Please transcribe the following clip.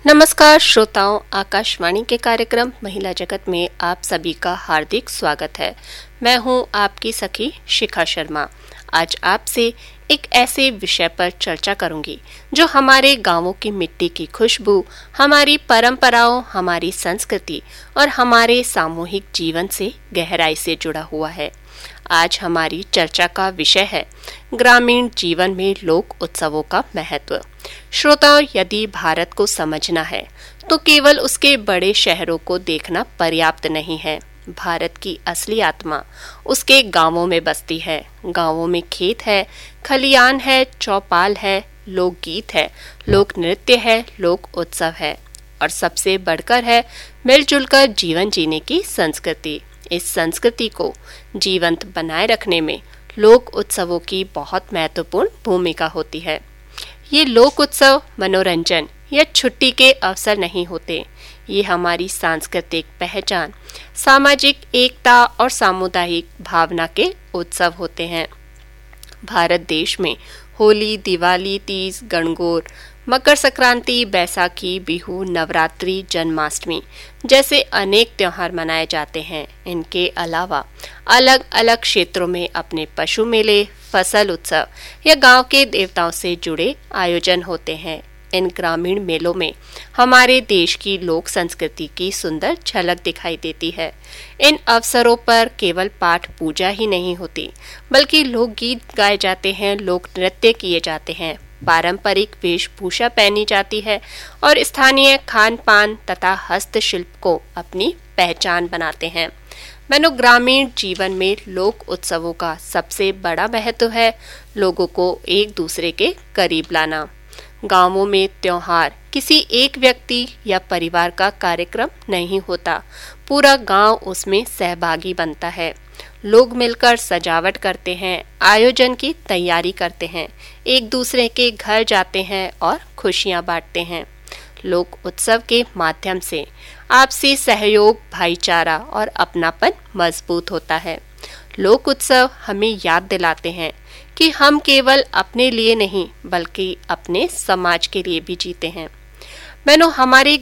नमस्कार श्रोताओं, आकाशवाणी के कार्यक्रम महिला जगत में आप सभी का हार्दिक स्वागत है। मैं हूं आपकी सखी शिखा शर्मा। आज आपसे एक ऐसे विषय पर चर्चा करूंगी जो हमारे गांवों की मिट्टी की खुशबू, हमारी परंपराओं, हमारी संस्कृति और हमारे सामूहिक जीवन से गहराई से जुड़ा हुआ है। आज हमारी चर्चा का विषय है ग्रामीण जीवन में लोक उत्सवों का महत्व। श्रोताओं, यदि भारत को समझना है तो केवल उसके बड़े शहरों को देखना पर्याप्त नहीं है। भारत की असली आत्मा उसके गांवों में बसती है। गांवों में खेत है, खलियान है, चौपाल है, लोकगीत है, लोक नृत्य है, लोक उत्सव है और सबसे बढ़कर है मिलजुल कर जीवन जीने की संस्कृति। इस संस्कृति को जीवंत बनाए रखने में लोक उत्सवों की बहुत महत्वपूर्ण भूमिका होती है। ये लोक उत्सव मनोरंजन या छुट्टी के अवसर नहीं होते। ये हमारी सांस्कृतिक पहचान, सामाजिक एकता और सामुदायिक भावना के उत्सव होते हैं। भारत देश में होली, दिवाली, तीज, गणगौर, मकर संक्रांति, बैसाखी, बिहू, नवरात्रि, जन्माष्टमी जैसे अनेक त्योहार मनाए जाते हैं। इनके अलावा अलग अलग क्षेत्रों में अपने पशु मेले, फसल उत्सव या गांव के देवताओं से जुड़े आयोजन होते हैं। इन ग्रामीण मेलों में हमारे देश की लोक संस्कृति की सुंदर झलक दिखाई देती है। इन अवसरों पर केवल पाठ पूजा ही नहीं होती, बल्कि लोकगीत गाए जाते हैं, लोक नृत्य किए जाते हैं, पारंपरिक वेशभूषा पहनी जाती है और स्थानीय खान पान तथा हस्तशिल्प को अपनी पहचान बनाते हैं। ग्रामीण जीवन में लोक उत्सवों का सबसे बड़ा महत्व है लोगों को एक दूसरे के करीब लाना। गांवों में त्योहार किसी एक व्यक्ति या परिवार का कार्यक्रम नहीं होता, पूरा गांव उसमें सहभागी बनता है। लोग मिलकर सजावट करते हैं, आयोजन की तैयारी करते हैं, एक दूसरे के घर जाते हैं और खुशियां बांटते हैं। लोक उत्सव के माध्यम से आपसी सहयोग, भाईचारा और अपनापन मजबूत होता है। लोक उत्सव हमें याद दिलाते हैं कि हम केवल अपने लिए नहीं बल्कि अपने समाज के लिए भी जीते हैं। हमारे